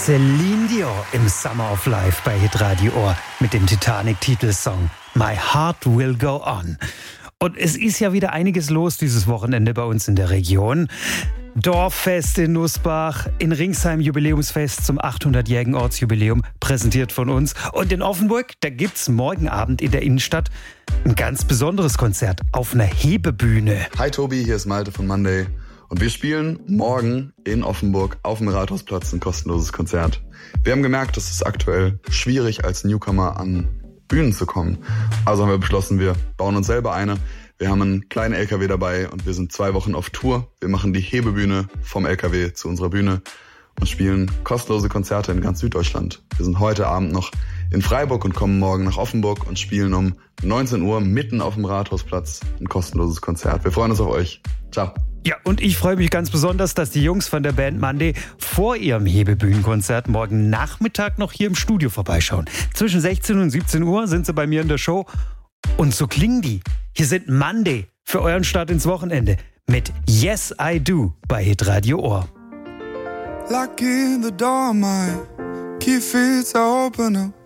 Celine Dion im Summer of Life bei Hitradio Ohr mit dem Titanic-Titelsong My Heart Will Go On. Und es ist ja wieder einiges los dieses Wochenende bei uns in der Region. Dorffest in Nussbach, in Ringsheim Jubiläumsfest zum 800-jährigen Ortsjubiläum, präsentiert von uns. Und in Offenburg, da gibt's morgen Abend in der Innenstadt ein ganz besonderes Konzert auf einer Hebebühne. Hi Tobi, hier ist Malte von Monday. Und wir spielen morgen in Offenburg auf dem Rathausplatz ein kostenloses Konzert. Wir haben gemerkt, es ist aktuell schwierig, als Newcomer an Bühnen zu kommen. Also haben wir beschlossen, wir bauen uns selber eine. Wir haben einen kleinen LKW dabei und wir sind 2 Wochen auf Tour. Wir machen die Hebebühne vom LKW zu unserer Bühne und spielen kostenlose Konzerte in ganz Süddeutschland. Wir sind heute Abend noch in Freiburg und kommen morgen nach Offenburg und spielen um 19 Uhr mitten auf dem Rathausplatz ein kostenloses Konzert. Wir freuen uns auf euch. Ciao. Ja, und ich freue mich ganz besonders, dass die Jungs von der Band Monday vor ihrem Hebebühnenkonzert morgen Nachmittag noch hier im Studio vorbeischauen. Zwischen 16 und 17 Uhr sind sie bei mir in der Show. Und so klingen die. Hier sind Monday für euren Start ins Wochenende mit Yes I Do bei Hitradio Ohr. Lock in the door, my key fits are open up.